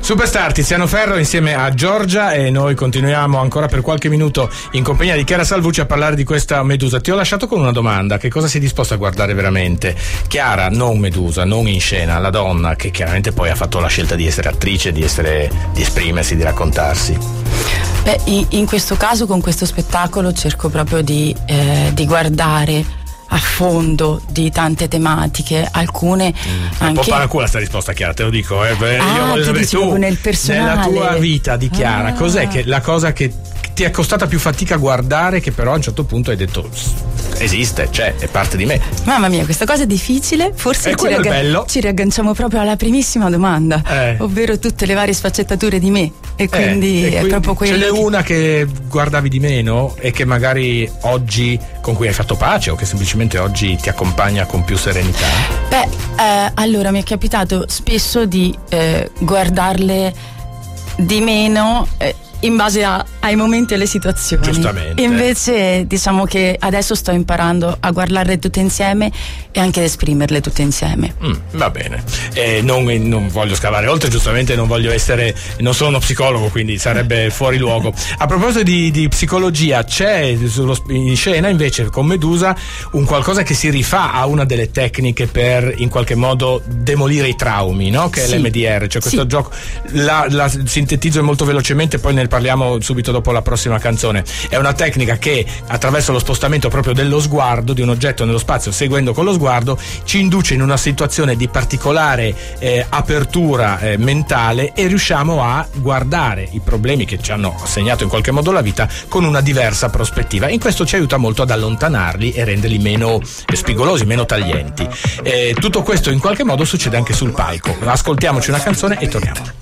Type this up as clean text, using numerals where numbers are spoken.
Superstar, Tiziano Ferro insieme a Giorgia, e noi continuiamo ancora per qualche minuto in compagnia di Chiara Salvucci a parlare di questa Medusa. Ti ho lasciato con una domanda: che cosa sei disposta a guardare veramente? Chiara, non Medusa, non in scena, la donna che chiaramente poi ha fatto la scelta di essere attrice, di esprimersi, di raccontarsi. Beh, in questo caso, con questo spettacolo, cerco proprio di guardare a fondo di tante tematiche, alcune anche un po' paracula sta risposta, Chiara, te lo dico. Io voglio sapere, tu nel personale, nella tua vita di Chiara, cos'è che la cosa che ti è costata più fatica a guardare, che però a un certo punto hai detto esiste, cioè è parte di me? Mamma mia, questa cosa è difficile. Forse ci riagganciamo proprio alla primissima domanda, ovvero tutte le varie sfaccettature di me, e quindi è proprio quello. Ce n'è una che guardavi di meno e che magari oggi, con cui hai fatto pace, o che semplicemente oggi ti accompagna con più serenità? Allora mi è capitato spesso di guardarle di meno in base ai momenti e alle situazioni. Giustamente. Invece diciamo che adesso sto imparando a guardarle tutte insieme e anche ad esprimerle tutte insieme. Va bene. Non voglio scavare oltre, giustamente non sono uno psicologo, quindi sarebbe fuori luogo. A proposito di psicologia, c'è in scena invece con Medusa un qualcosa che si rifà a una delle tecniche per in qualche modo demolire i traumi, no? Che è l'MDR, cioè questo gioco. La sintetizzo molto velocemente, poi ne parliamo subito dopo la prossima canzone. È una tecnica che attraverso lo spostamento proprio dello sguardo di un oggetto nello spazio, seguendo con lo sguardo, ci induce in una situazione di particolare apertura mentale, e riusciamo a guardare i problemi che ci hanno segnato in qualche modo la vita con una diversa prospettiva. In questo ci aiuta molto ad allontanarli e renderli meno spigolosi, meno taglienti. Tutto questo in qualche modo succede anche sul palco. Ascoltiamoci una canzone e torniamo.